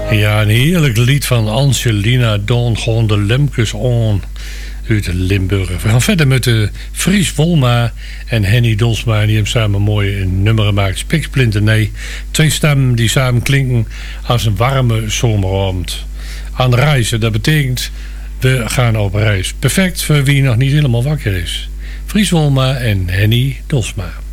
Ja, een heerlijk lied van Angelina Don, gewoon de Lemkes on uit Limburg. We gaan verder met de Fries Wolma en Henny Dolsma. Die hebben samen een mooi nummer gemaakt. Spiksplinter nee. Twee stemmen die samen klinken als een warme zomeravond. Aan reizen, dat betekent we gaan op reis. Perfect voor wie nog niet helemaal wakker is. Fries Wolma en Henny Dolsma.